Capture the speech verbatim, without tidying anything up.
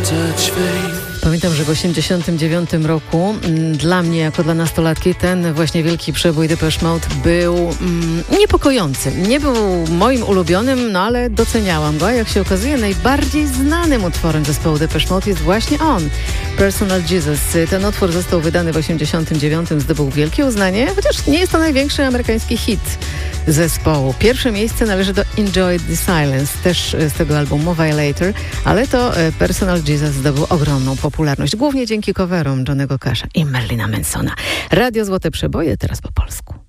Pamiętam, że w osiemdziesiątym dziewiątym roku m, dla mnie, jako dla nastolatki, ten właśnie wielki przebój Depeche Mode był mm, niepokojący. Nie był moim ulubionym, no ale doceniałam go. A jak się okazuje, najbardziej znanym utworem zespołu Depeche Mode jest właśnie on, Personal Jesus. Ten utwór został wydany w osiemdziesiątym dziewiątym, zdobył wielkie uznanie, chociaż nie jest to największy amerykański hit zespołu. Pierwsze miejsce należy do Enjoy the Silence, też z tego albumu Violator, ale to Personal Jesus zdobył ogromną popularność, głównie dzięki coverom Johnnego Casha i Marilina Mansona. Radio Złote Przeboje, teraz po polsku.